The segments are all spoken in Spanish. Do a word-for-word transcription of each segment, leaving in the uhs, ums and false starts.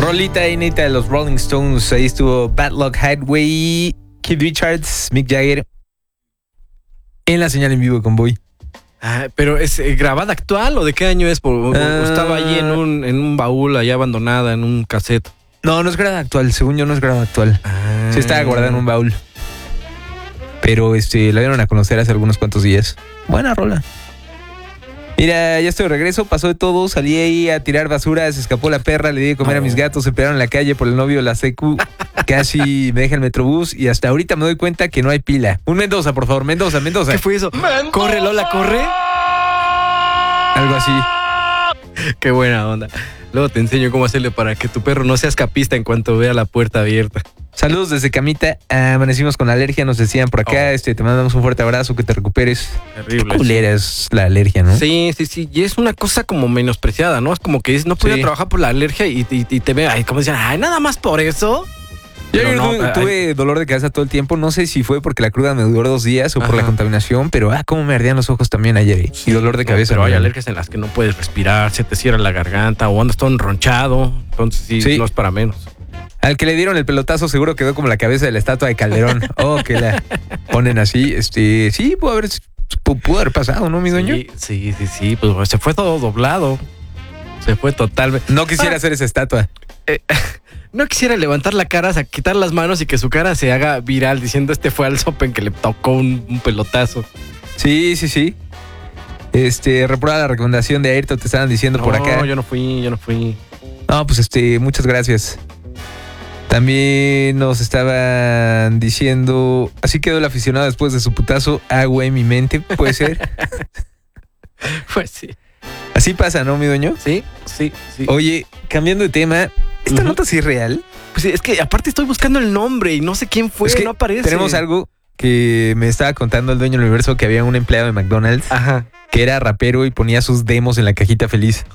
Rolita inédita de los Rolling Stones. Ahí estuvo Bad Luck Highway, Keith Richards, Mick Jagger. En la señal en vivo de Convoy. Ah, pero ¿es eh, grabada actual o de qué año es? Por, o, Ah. o estaba allí en un, en un baúl allá abandonada, en un cassette. No, no es grabada actual. Según yo, no es grabada actual. Ah. Sí estaba guardada en un baúl. Pero este, la dieron a conocer hace algunos cuantos días. Buena rola. Mira, ya estoy de regreso, pasó de todo, salí ahí a tirar basura, se escapó la perra, le di de comer No. a mis gatos, se pelearon en la calle por el novio de la secu, casi me deja el metrobús y hasta ahorita me doy cuenta que no hay pila. Un Mendoza, por favor, Mendoza, Mendoza. ¿Qué fue eso? Corre, Lola, corre. Algo así. Qué buena onda. Luego te enseño cómo hacerle para que tu perro no sea escapista en cuanto vea la puerta abierta. Saludos desde Camita, amanecimos con alergia, nos decían por acá, Oh. este, te mandamos un fuerte abrazo, que te recuperes. Terrible. Qué culera es la alergia, ¿no? Sí, sí, sí. Y es una cosa como menospreciada, ¿no? Es como que es, no podía Sí. trabajar por la alergia y, y- y te ve, ay, como decían, ay, nada más por eso. Yo Pero no, tuve, ay- tuve dolor de cabeza todo el tiempo. No sé si fue porque la cruda me duró dos días o por Ajá. la contaminación, pero ah, cómo me ardían los ojos también ayer. eh. Y dolor de No, cabeza. pero hay ¿no? alergias en las que no puedes respirar, se te cierra la garganta o andas todo enronchado. Entonces sí, Sí. no es para menos. Al que le dieron el pelotazo seguro quedó como la cabeza de la estatua de Calderón. Oh, que la ponen así. Este, sí, pudo haber, pu- pudo haber pasado, ¿no, mi dueño? Sí, sí, sí, sí. Pues se fue todo doblado. Se fue totalmente. No quisiera Ah. hacer esa estatua. No quisiera levantar la cara, o sea, quitar las manos y que su cara se haga viral diciendo este fue al Sopen que le tocó un, un pelotazo. Sí, sí, sí. Este, reprueba la recomendación de Ayrton, te estaban diciendo por acá. No, yo no fui, yo no fui. No, pues este, muchas gracias. También nos estaban diciendo, así quedó el aficionado después de su putazo, agua en mi mente, puede ser. Pues sí. Así pasa, ¿no, mi dueño? Sí, sí, sí. Oye, cambiando de tema, ¿esta Ujú. nota sí es real? Pues sí, es que aparte estoy buscando el nombre y no sé quién fue, Es que no aparece. Tenemos algo que me estaba contando el dueño del universo, que había un empleado de McDonald's Ajá. que era rapero y ponía sus demos en la cajita feliz.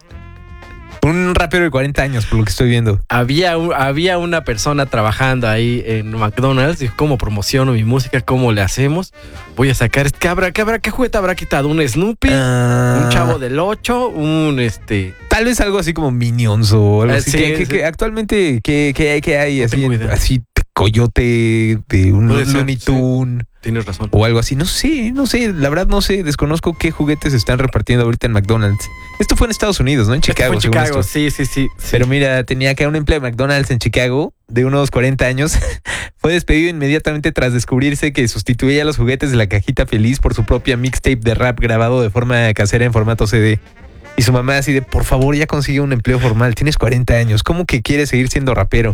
Un rapero de cuarenta años, por lo que estoy viendo. Había, un- había una persona trabajando ahí en McDonald's. Dijo, ¿cómo promociono mi música? ¿Cómo le hacemos? Voy a sacar, ¿qué habrá, qué habrá, qué juguete habrá quitado? ¿Un Snoopy? Ah, ¿Un Chavo del ocho? ¿Un este...? Tal vez algo así como Minions o algo Ah, así. sí, que, que- sí. que actualmente, ¿qué, qué hay? ¿Qué hay? No Así, tengo idea. así Coyote, de un Puede ser, Looney sí. Tunes Tienes razón. o algo así. No sé, no sé. La verdad no sé. Desconozco qué juguetes están repartiendo ahorita en McDonald's. Esto fue en Estados Unidos, ¿no? En Esto Chicago. fue en según Chicago, esto. sí, sí, sí. sí. Pero mira, tenía acá un empleado de McDonald's en Chicago de unos cuarenta años. Fue despedido inmediatamente tras descubrirse que sustituía los juguetes de la cajita feliz por su propia mixtape de rap grabado de forma casera en formato C D. Y su mamá así de, por favor, ya consiguió un empleo formal. Tienes cuarenta años. ¿Cómo que quieres seguir siendo rapero?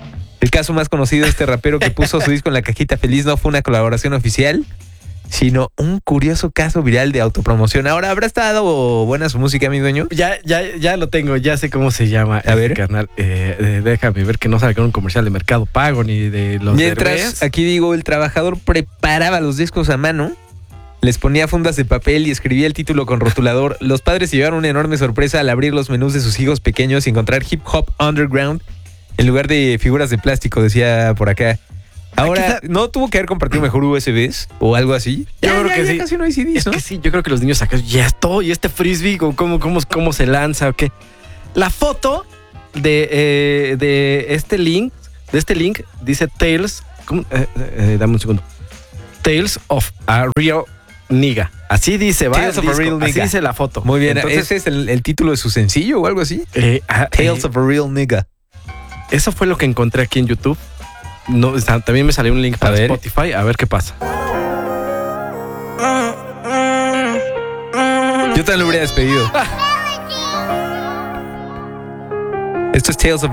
El caso más conocido de este rapero que puso su disco en la cajita feliz no fue una colaboración oficial, sino un curioso caso viral de autopromoción. Ahora, ¿habrá estado buena su música, mi dueño? Ya, ya, ya lo tengo, ya sé cómo se llama. A este ver. Carnal. Eh, eh, déjame ver que no salga un comercial de Mercado Pago ni de los Mientras, Derbez. aquí digo, el trabajador preparaba los discos a mano, les ponía fundas de papel y escribía el título con rotulador. Los padres se llevaron una enorme sorpresa al abrir los menús de sus hijos pequeños y encontrar hip hop underground en lugar de figuras de plástico, decía por acá. Ahora, ¿no tuvo que haber compartido mejor U S Bs o algo así? Yo Ya, creo ya, que ya sí. casi no hay C Ds, Es ¿no? que sí, yo creo que los niños acá, ya esto, y este frisbee, ¿cómo, cómo, cómo, cómo se lanza o qué? La foto de, eh, de este link, de este link, dice Tales, ¿cómo? Eh, eh, dame un segundo. Tales of a Real Nigga. Así dice, va. Tales el of a disco, Real Así Nigga. dice la foto. Muy bien, Entonces, ¿ese es el, el título de su sencillo o algo así? eh, ah, Tales eh, of a Real Nigga. Eso fue lo que encontré aquí en YouTube. No, o sea, también me salió un link para ver. Spotify, a ver qué pasa. Yo también lo hubiera despedido. Esto es Tales of